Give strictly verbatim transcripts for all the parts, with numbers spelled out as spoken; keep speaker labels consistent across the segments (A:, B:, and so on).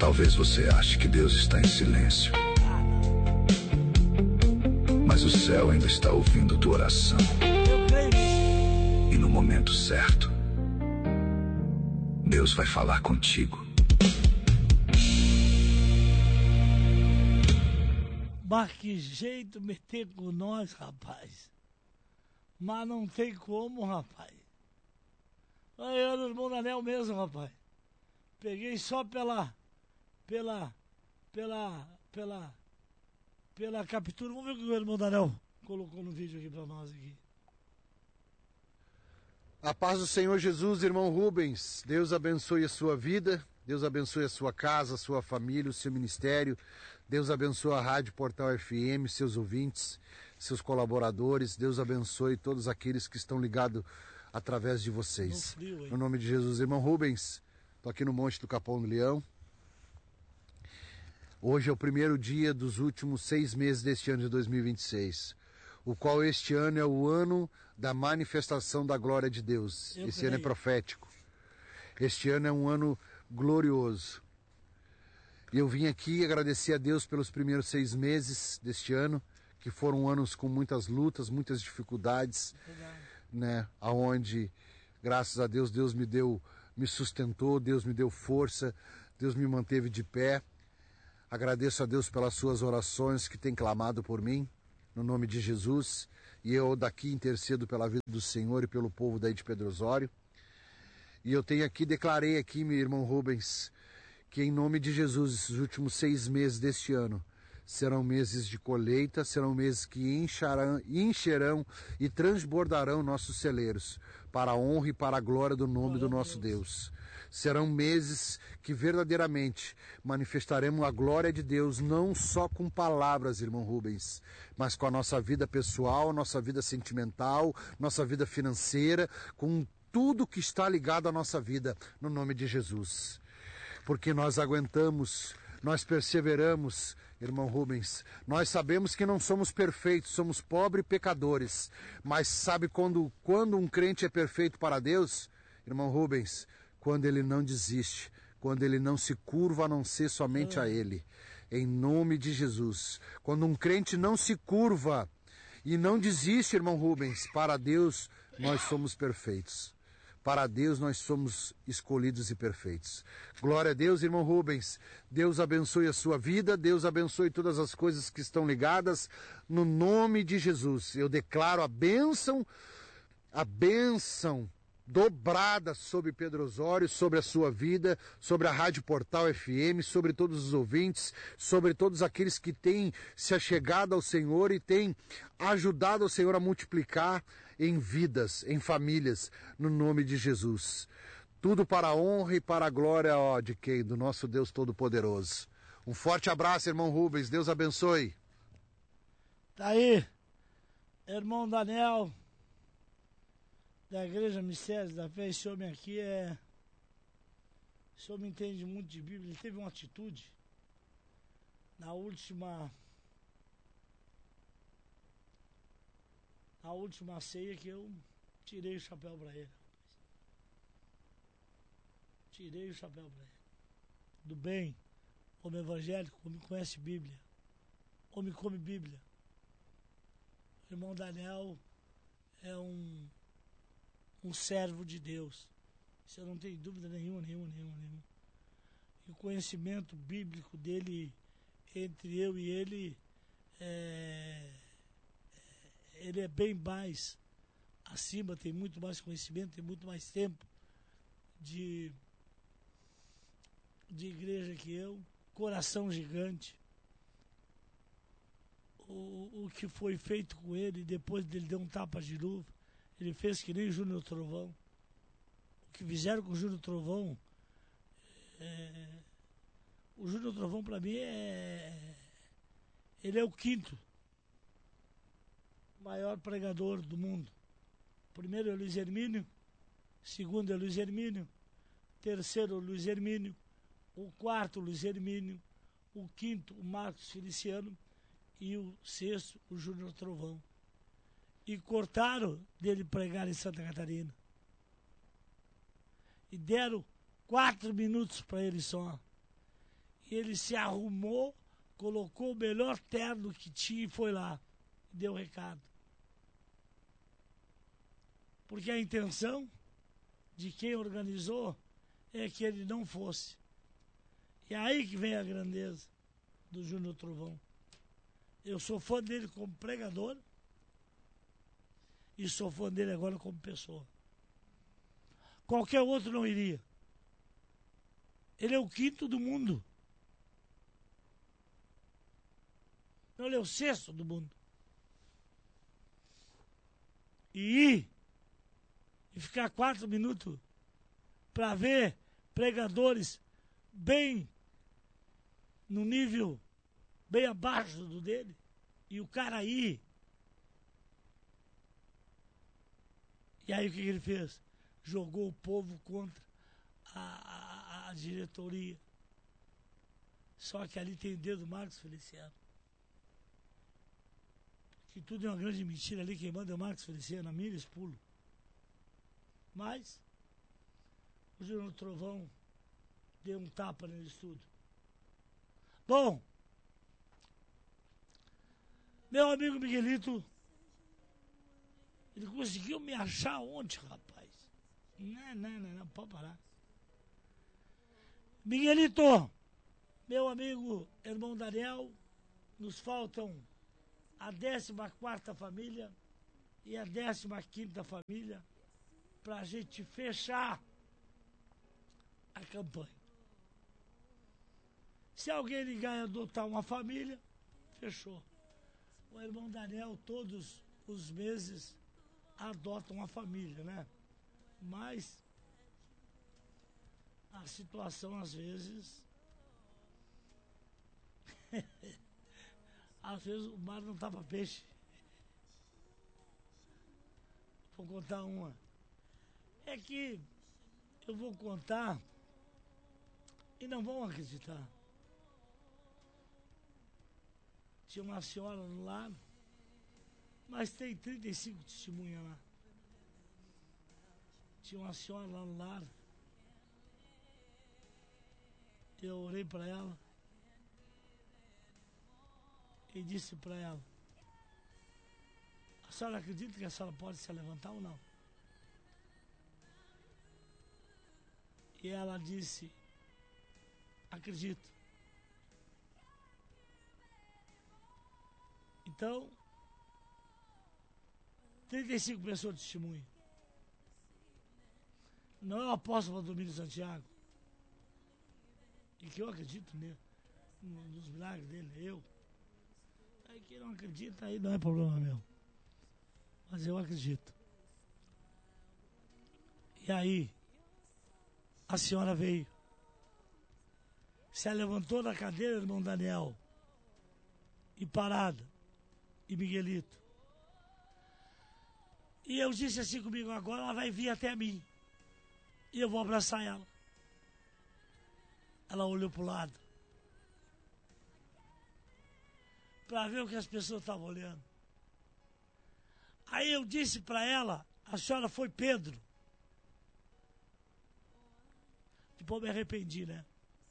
A: Talvez você ache que Deus está em silêncio, mas o céu ainda está ouvindo tua oração. E no momento certo, Deus vai falar contigo.
B: Mas que jeito meter com nós, rapaz. Mas não tem como, rapaz. Aí era o irmão Daniel mesmo, rapaz. Peguei só pela... Pela... Pela... Pela... Pela captura. Vamos ver o que o irmão Daniel colocou no vídeo aqui pra nós aqui.
C: A paz do Senhor Jesus, irmão Rubens. Deus abençoe a sua vida. Deus abençoe a sua casa, a sua família, o seu ministério. Deus abençoe a Rádio Portal F M, seus ouvintes, seus colaboradores. Deus abençoe todos aqueles que estão ligados através de vocês.
B: No frio, hein?
C: No nome de Jesus, irmão Rubens, estou aqui no Monte do Capão do Leão. Hoje é o primeiro dia dos últimos seis meses deste ano de dois mil e vinte e seis, o qual este ano é o ano da manifestação da glória de Deus.
B: Eu
C: Esse
B: creio.
C: ano é profético. Este ano é um ano glorioso. E eu vim aqui agradecer a Deus pelos primeiros seis meses deste ano, que foram anos com muitas lutas, muitas dificuldades,
B: Verdade.
C: né? Aonde, graças a Deus, Deus me deu, me sustentou, Deus me deu força, Deus me manteve de pé. Agradeço a Deus pelas suas orações que tem clamado por mim, no nome de Jesus. E eu daqui intercedo pela vida do Senhor e pelo povo daí de Pedro Osório. E eu tenho aqui, declarei aqui, meu irmão Rubens, que em nome de Jesus, esses últimos seis meses deste ano serão meses de colheita, serão meses que encharão, encherão e transbordarão nossos celeiros, para a honra e para a glória do nome do nosso Deus. Serão meses que verdadeiramente manifestaremos a glória de Deus, não só com palavras, irmão Rubens, mas com a nossa vida pessoal, nossa vida sentimental, nossa vida financeira, com tudo que está ligado à nossa vida, no nome de Jesus. Porque nós aguentamos, nós perseveramos, irmão Rubens. Nós sabemos que não somos perfeitos, somos pobres pecadores. Mas sabe quando, quando um crente é perfeito para Deus, irmão Rubens? Quando ele não desiste, quando ele não se curva a não ser somente a Ele. Em nome de Jesus. Quando um crente não se curva e não desiste, irmão Rubens, para Deus nós somos perfeitos. Para Deus nós somos escolhidos e perfeitos. Glória a Deus, irmão Rubens. Deus abençoe a sua vida. Deus abençoe todas as coisas que estão ligadas. No nome de Jesus. Eu declaro a bênção, a bênção dobrada sobre Pedro Osório, sobre a sua vida, sobre a Rádio Portal F M, sobre todos os ouvintes, sobre todos aqueles que têm se achegado ao Senhor e têm ajudado o Senhor a multiplicar em vidas, em famílias, no nome de Jesus. Tudo para a honra e para a glória, ó, de quem? Do nosso Deus Todo-Poderoso. Um forte abraço, irmão Rubens. Deus abençoe.
B: Tá aí, irmão Daniel, da Igreja Mistérios da Fé. Esse homem aqui é... Esse homem entende muito de Bíblia. Ele teve uma atitude na última... Na última ceia que eu tirei o chapéu para ele. Tirei o chapéu para ele. Do bem, homem evangélico, homem conhece Bíblia. Homem come Bíblia. O irmão Daniel é um... um servo de Deus. Isso eu não tenho dúvida nenhuma, nenhuma, nenhuma, nenhuma. E o conhecimento bíblico dele, entre eu e ele, é, ele é bem mais acima, tem muito mais conhecimento, tem muito mais tempo de, de igreja que eu, coração gigante. O, o que foi feito com ele, depois dele dar um tapa de luva, ele fez que nem o Júnior Trovão. O que fizeram com o Júnior Trovão, é, o Júnior Trovão para mim é, ele é o quinto maior pregador do mundo. O primeiro é o Luiz Hermínio, segundo é o Luiz Hermínio, terceiro é o Luiz Hermínio, o quarto o Luiz Hermínio, o quinto o Marcos Feliciano e o sexto o Júnior Trovão. E cortaram dele pregar em Santa Catarina. E deram quatro minutos para ele só. ele se arrumou, colocou o melhor terno que tinha e foi lá. Deu recado. Porque a intenção de quem organizou é que ele não fosse. E é aí que vem a grandeza do Júnior Trovão. Eu sou fã dele como pregador e sou fã dele agora como pessoa. Qualquer outro não iria. Ele é o quinto do mundo. Não, ele é o sexto do mundo. E ir e ficar quatro minutos para ver pregadores bem no nível bem abaixo do dele, e o cara ir. E aí o que ele fez? Jogou o povo contra a, a, a diretoria. Só que ali tem o dedo do Marcos Feliciano. Que tudo é uma grande mentira ali, quem manda é o Marcos Feliciano, a mim eles pulam. Mas o Júnior Trovão deu um tapa neles tudo. Bom, meu amigo Miguelito, ele conseguiu me achar ontem, rapaz. Não, não, não, não, pode parar. Miguelito, meu amigo, irmão Daniel, nos faltam a décima quarta família e a décima quinta família para a gente fechar a campanha. Se alguém ligar e adotar uma família, fechou. O irmão Daniel, todos os meses, adota uma família, né? Mas a situação, às vezes... às vezes o mar não tava peixe. Vou contar uma. É que eu vou contar e não vão acreditar. Tinha uma senhora no lado, mas tem trinta e cinco testemunhas lá. Tinha uma senhora lá no lado. Eu orei para ela e disse para ela: a senhora acredita que a senhora pode se levantar ou não? E ela disse: acredito. Então, trinta e cinco pessoas testemunham. Não é o apóstolo Valdomiro Santiago, e que eu acredito nele, nos milagres dele, eu. Aí quem não acredita, aí não é problema meu. Mas eu acredito. E aí, a senhora veio, se levantou da cadeira, irmão Daniel, e parada, e Miguelito. E eu disse assim comigo: agora ela vai vir até mim, e eu vou abraçar ela. Ela olhou para o lado, para ver o que as pessoas estavam olhando. Aí eu disse para ela: a senhora foi Pedro. Depois me arrependi, né?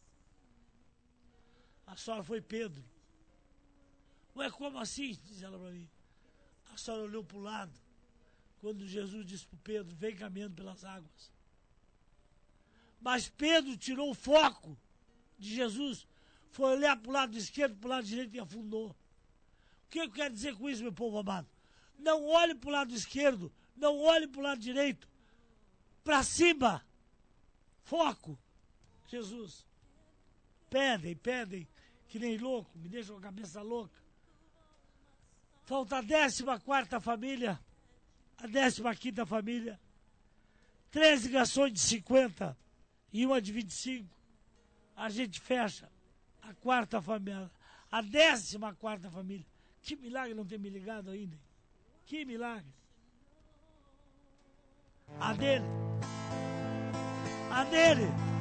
B: A senhora foi Pedro. Ué, como assim? Diz ela para mim. A senhora olhou para o lado, quando Jesus disse para Pedro: vem caminhando pelas águas. Mas Pedro tirou o foco de Jesus, foi olhar para o lado esquerdo, para o lado direito e afundou. O que eu quero dizer com isso, meu povo amado? Não olhe para o lado esquerdo, não olhe para o lado direito. Para cima. Foco. Jesus. Pedem, pedem, que nem louco, me deixam com a cabeça louca. Falta a décima quarta família, a décima quinta família, treze ligações de cinquenta e uma de vinte e cinco. A gente fecha a quarta família, a décima quarta família. Que milagre não ter me ligado ainda. Que milagre. A dele. A dele.